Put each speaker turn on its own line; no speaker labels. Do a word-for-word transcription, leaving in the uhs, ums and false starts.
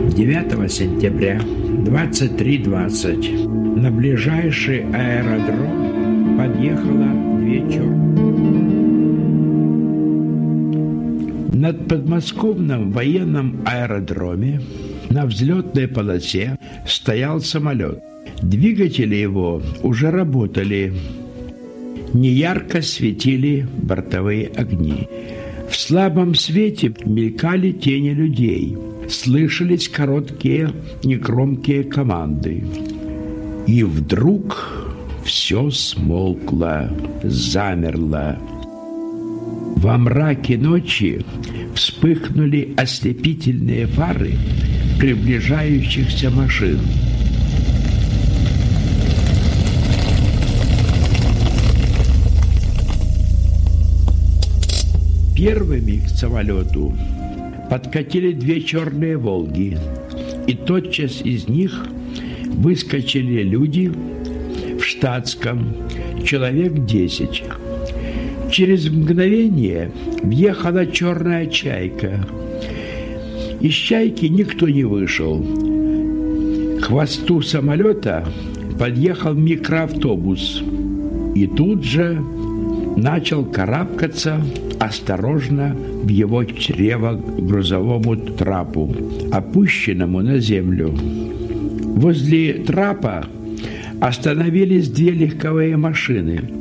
девятого сентября двадцать три двадцать на ближайший аэродром подъехало две черные. Над подмосковным военным аэродроме на взлетной полосе стоял самолет. Двигатели его уже работали. Неярко светили бортовые огни. В слабом свете мелькали тени людей. Слышались короткие, негромкие команды. И вдруг все смолкло, замерло. Во мраке ночи вспыхнули ослепительные фары приближающихся машин. Первыми к самолету подкатили две черные «Волги», и тотчас из них выскочили люди в штатском, человек десять. Через мгновение въехала черная «Чайка». Из «Чайки» никто не вышел. К хвосту самолета подъехал микроавтобус и тут же начал карабкаться осторожно в его чрево грузовому трапу, опущенному на землю. Возле трапа остановились две легковые машины.